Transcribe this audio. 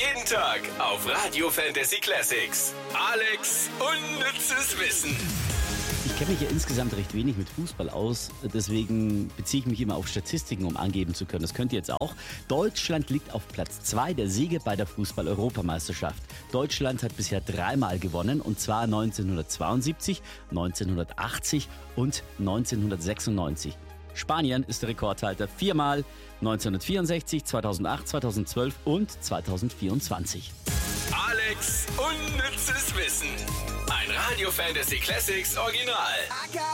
Jeden Tag auf Radio Fantasy Classics. Alex unnützes Wissen. Ich kenne mich ja insgesamt recht wenig mit Fußball aus, deswegen beziehe ich mich immer auf Statistiken, um angeben zu können. Das könnt ihr jetzt auch. Deutschland liegt auf Platz 2 der Siege bei der Fußball-Europameisterschaft. Deutschland hat bisher 3-mal gewonnen, und zwar 1972, 1980 und 1996. Spanien ist der Rekordhalter 4-mal, 1964, 2008, 2012 und 2024. Alex unnützes Wissen. Ein Radio Fantasy Classics Original.